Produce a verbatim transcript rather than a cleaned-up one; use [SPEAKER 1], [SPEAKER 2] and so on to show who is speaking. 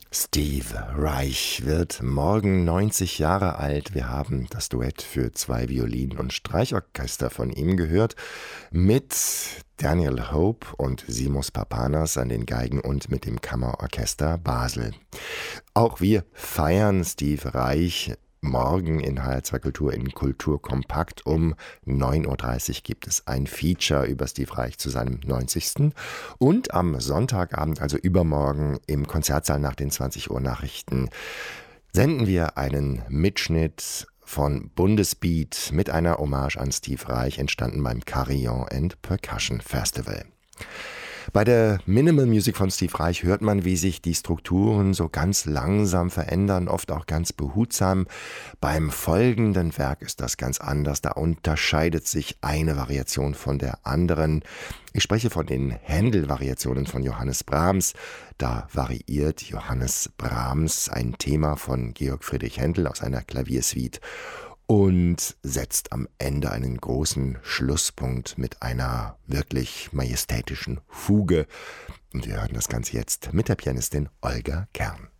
[SPEAKER 1] Steve Reich wird morgen neunzig Jahre alt. Wir haben das Duett für zwei Violinen und Streichorchester von ihm gehört mit Daniel Hope und Simos Papanas an den Geigen und mit dem Kammerorchester Basel. Auch wir feiern Steve Reich. Morgen in H R zwei Kultur in Kulturkompakt um neun Uhr dreißig gibt es ein Feature über Steve Reich zu seinem neunzigsten Und am Sonntagabend, also übermorgen, im Konzertsaal nach den zwanzig Uhr Nachrichten, senden wir einen Mitschnitt von Bundesbeat mit einer Hommage an Steve Reich, entstanden beim Carillon and Percussion Festival. Bei der Minimal Music von Steve Reich hört man, wie sich die Strukturen so ganz langsam verändern, oft auch ganz behutsam. Beim folgenden Werk ist das ganz anders. Da unterscheidet sich eine Variation von der anderen. Ich spreche von den Händel-Variationen von Johannes Brahms. Da variiert Johannes Brahms ein Thema von Georg Friedrich Händel aus einer Klaviersuite und setzt am Ende einen großen Schlusspunkt mit einer wirklich majestätischen Fuge. Und wir hören das Ganze jetzt mit der Pianistin Olga Kern.